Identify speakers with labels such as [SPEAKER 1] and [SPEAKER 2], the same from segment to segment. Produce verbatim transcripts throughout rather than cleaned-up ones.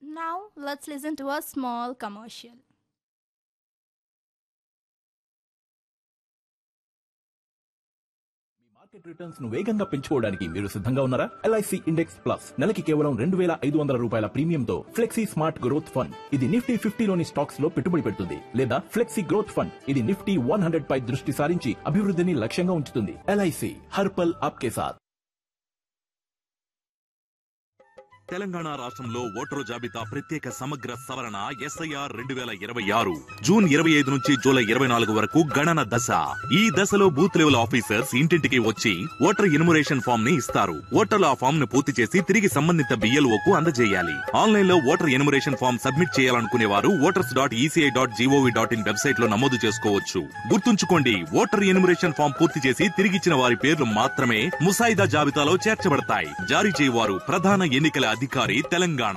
[SPEAKER 1] Now, let's listen to a small commercial.
[SPEAKER 2] Me market returns ను వేగంగా పెంచుకోవడానికి మీరు సిద్ధంగా ఉన్నారా? ఎల్ఐసి ఇండెక్స్ ప్లస్ నెలకి కేవలం రెండు వేల ఐదు వందల రూపాయల ప్రీమియంతో ఫ్లెక్సీ స్మార్ట్ గ్రోత్ ఫండ్. ఇది నిఫ్టీ ఫిఫ్టీలోని స్టాక్స్ లో పెట్టుబడి పెడుతుంది లేదా ఫ్లెక్సీ గ్రోత్ ఫండ్. ఇది నిఫ్టీ వన్ హండ్రెడ్ పై దృష్టి సారించి అభివృద్ధిని లక్ష్యంగా ఉంచుతుంది. ఎల్ఐసి హర్పల్ ఆప్కే సాథ్.
[SPEAKER 3] తెలంగాణ రాష్ట్రంలో ఓటరు జాబితా ప్రత్యేక సమగ్ర సవరణ ఎస్ఐఆర్ రెండు వేల ఇరవై ఆరు జూన్ ఇరవై ఐదు నుంచి జూలై ఇరవై నాలుగు వరకు గణన దశ. ఈ దశలో బూత్ లెవెల్ ఆఫీసర్స్ ఇంటింటికి వచ్చి ఓటర్ ఇన్మురేషన్ ఫామ్ ని ఇస్తారు. ఓటర్లు ఆ ఫామ్ ను పూర్తి చేసి తిరిగి సంబంధిత బిఎల్ఓ కు అందజేయాలి. ఆన్లైన్ లో ఓటర్ ఇన్మురేషన్ ఫామ్ సబ్మిట్ చేయాలనుకునే వారు voters dot ECI dot GOV dot in website లో నమోదు చేసుకోవచ్చు. గుర్తుంచుకోండి, ఓటర్ ఇన్మురేషన్ ఫామ్ పూర్తి చేసి తిరిగిచ్చిన వారి పేర్లు మాత్రమే ముసాయిదా జాబితాలో చేర్చబడతాయి. జారీ చేయవారు ప్రధాన ఎన్నికల అధికారి Telangana.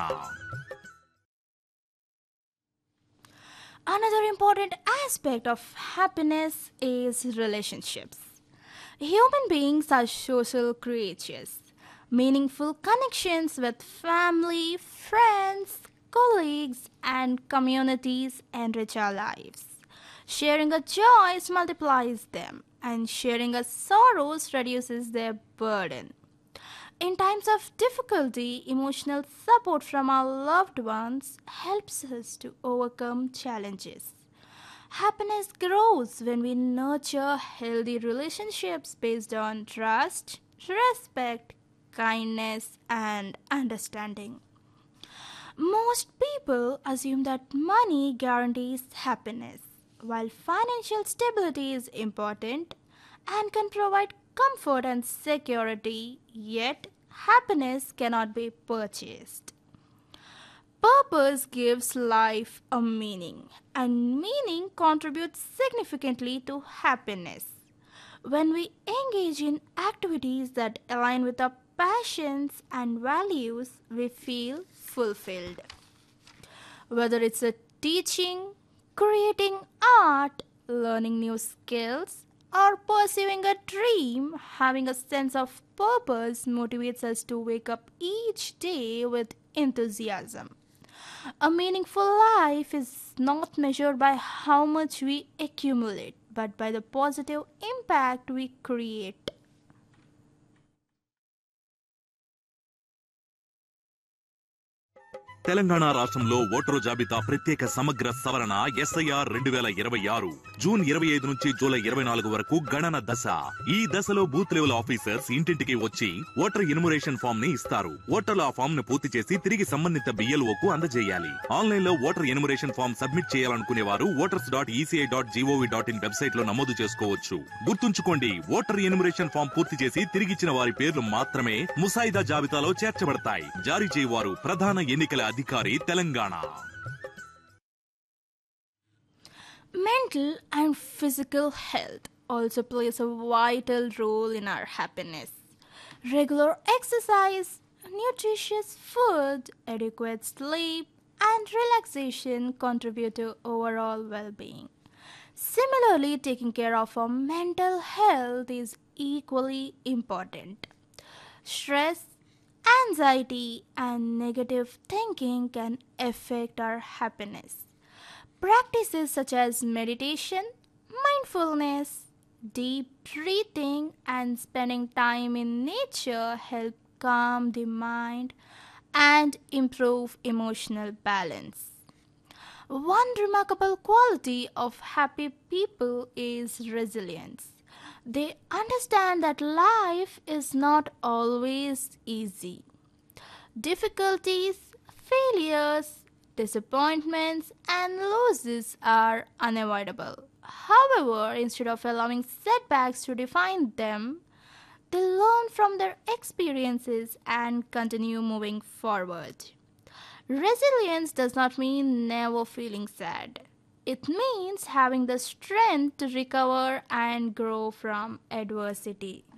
[SPEAKER 1] Another important aspect of happiness is relationships. Human beings are social creatures. Meaningful connections with family, friends, colleagues, and communities enrich our lives. Sharing our joys multiplies them, and sharing our sorrows reduces their burden. In times of difficulty, emotional support from our loved ones helps us to overcome challenges. Happiness grows when we nurture healthy relationships based on trust, respect, kindness, and understanding. Most people assume that money guarantees happiness, while financial stability is important and can provide comfort and security, yet happiness cannot be purchased. Purpose gives life a meaning, and meaning contributes significantly to happiness. When we engage in activities that align with our passions and values, we feel fulfilled. Whether it's a teaching, creating art, learning new skills, or pursuing a dream, having a sense of purpose motivates us to wake up each day with enthusiasm. A meaningful life is not measured by how much we accumulate, but by the positive impact we create.
[SPEAKER 3] Telangana రాష్ట్రంలో voter జాబితా ప్రత్యేక సమగ్ర సవరణ SIR రెండు వేల ఇరవై ఆరు June ఇరవై ఐదు నుంచి జూలై ఇరవై నాలుగు వరకు గణన దశ. ఈ దశలో బూత్ లెవెల్ ఆఫీసర్స్ ఇంటింటికి వచ్చి ఓటర్ ఇన్మురేషన్ ఫామ్ ని ఇస్తారు. ఓటర్లు ఆ ఫామ్ ను పూర్తి చేసి తిరిగి సంబంధిత బిఎల్ఓ కు అందజేయాలి. ఆన్లైన్ లో ఓటర్ ఇన్మురేషన్ ఫామ్ సబ్మిట్ చేయాలనుకునే వారు voters dot ECI dot GOV dot in website లో నమోదు చేసుకోవచ్చు. గుర్తుంచుకోండి, ఓటర్ ఇన్మురేషన్ ఫామ్ పూర్తి చేసి తిరిగిచ్చిన వారి పేర్లు మాత్రమే ముసాయిదా జాబితాలో చేర్చబడతాయి. జారీ చేయవారు ప్రధాన ఎన్నికల అధికారి Telangana.
[SPEAKER 1] Mental and physical health also plays a vital role in our happiness. Regular exercise, nutritious food, adequate sleep, and relaxation contribute to overall well being. Similarly, taking care of our mental health is equally important. Stress, anxiety, and negative thinking can affect our happiness. Practices such as meditation, mindfulness, deep breathing, and spending time in nature help calm the mind and improve emotional balance. One remarkable quality of happy people is resilience. They understand that life is not always easy. Difficulties, failures, disappointments, and losses are unavoidable. However, instead of allowing setbacks to define them, they learn from their experiences and continue moving forward. Resilience does not mean never feeling sad. It means having the strength to recover and grow from adversity.